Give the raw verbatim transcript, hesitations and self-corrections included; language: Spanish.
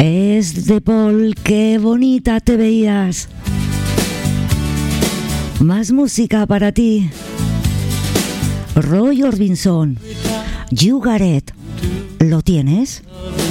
Es de Paul, qué bonita te veías. Más música para ti. Roy Orbison, You Got It. ¿Lo tienes?